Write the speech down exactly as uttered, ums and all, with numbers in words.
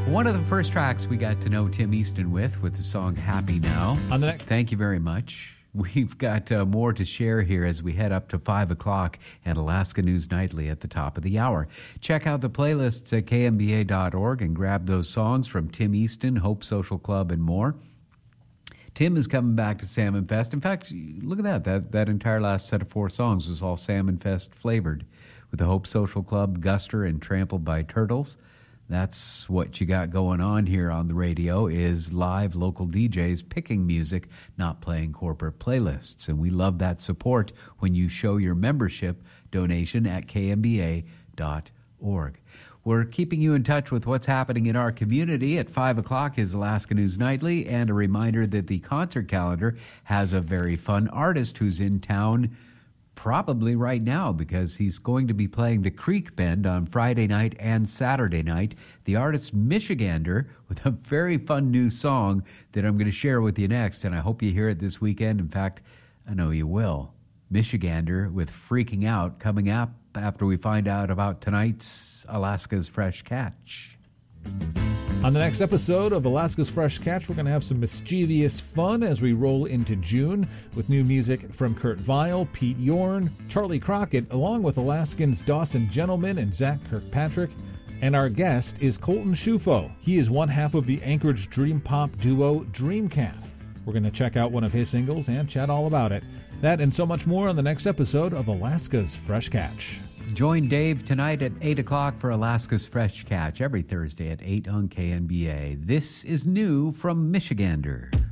One of the first tracks we got to know Tim Easton with, with the song Happy Now. On the next. Thank you very much. We've got uh, more to share here as we head up to five o'clock at Alaska News Nightly at the top of the hour. Check out the playlists at K M B A dot org and grab those songs from Tim Easton, Hope Social Club, and more. Tim is coming back to Salmon Fest. In fact, look at that. That, that entire last set of four songs was all Salmon Fest flavored with the Hope Social Club, Guster, and Trampled by Turtles. That's what you got going on here on the radio is live local D Js picking music, not playing corporate playlists. And we love that support when you show your membership donation at K M B A dot org. We're keeping you in touch with what's happening in our community. At five o'clock is Alaska News Nightly, and a reminder that the concert calendar has a very fun artist who's in town probably right now because he's going to be playing the Creek Bend on Friday night and Saturday night. The artist Michigander with a very fun new song that I'm going to share with you next, and I hope you hear it this weekend. In fact, I know you will. Michigander with Freaking Out coming up after we find out about tonight's Alaska's Fresh Catch. On the next episode of Alaska's Fresh Catch, we're going to have some mischievous fun as we roll into June with new music from Kurt Vile, Pete Yorn, Charlie Crockett, along with Alaskans Dawson Gentleman and Zach Kirkpatrick. And our guest is Colton Shufo. He is one half of the Anchorage dream pop duo Dreamcat. We're going to check out one of his singles and chat all about it. That and so much more on the next episode of Alaska's Fresh Catch. Join Dave tonight at eight o'clock for Alaska's Fresh Catch every Thursday at eight on K N B A. This is new from Michigander.